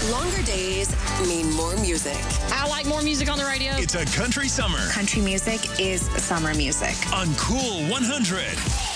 Longer days mean more music. I like more music on the radio. It's a country summer Country music is summer music. on Cool 100.